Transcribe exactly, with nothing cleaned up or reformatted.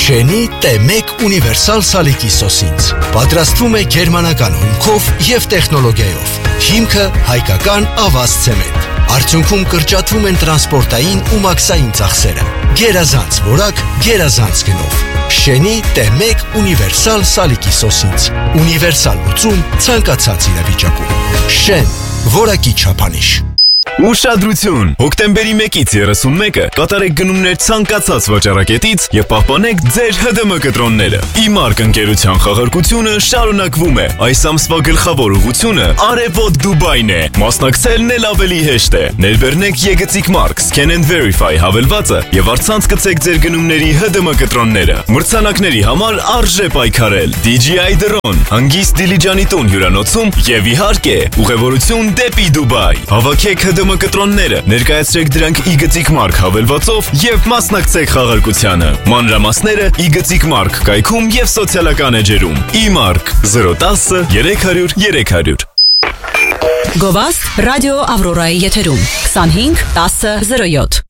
Շենի Տե մեկ ունիվերսալ սալիկի սոսինձ։ Պատրաստվում է գերմանական հումքով և տեխնոլոգիայով։ Հիմքը հայկական ավազ ցեմենտ։ Արդյունքում կրճատվում են տրանսպորտային ու մաքսային ծախսերը։ Գերազանց որակ, գերազանց գնով։ Շենի Տե մեկ ունիվերսալ սալիկի սոսինձ։ Ունիվերսալ լուծում ցանկացած իրավիճակում։ Շեն, որակի չափանիշ։ Ուշադրություն! Հոկտեմբերի մեկից երեսունմեկը կատարեք գնումներ ցանկացած վաճառակետից եւ պահպանեք ձեր Հ Դը Մ կտրոնները։ Իմարկ ընկերության խաղարկությունը շարունակվում է։ Այս ամսվա գլխավոր ուղղությունը Արևոտ Դուբայն է։ Մասնակցելն էլ ավելի հեշտ է։ Ներբեռնեք Եգծիկ Մարկ Scan and Verify հավելվածը եւ առցանց գցեք ձեր գնումների Հ Դը Մ կտրոնները։ Մրցանակների համար արժե պայքարել։ Դի Ջի Այ Drone, հանգիստ Դիլիջանի տուն հյուրանոցում եւ իհարկե ուղևորություն դեպի Դուբայ։ Հավաքեք Հ Դը Մ կտրոնները, ներկայացրեք դրանք Իգծիկ Մարկ հավելվածով եւ մասնակցեք խաղարկությանը։ Մանրամասները Իգծիկ Մարկ կայքում եւ սոցիալական էջերում։ Իմարկ zero one zero երեք հարյուր երեք հարյուր։ Գովաստ ռադիո Ավրորայի եթերում քսանհինգ տասը զրո յոթ